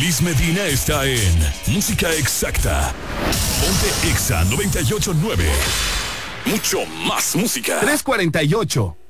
Liz Medina está en Música Exacta. Ponte Exa 98.9. Mucho más música. 3:48.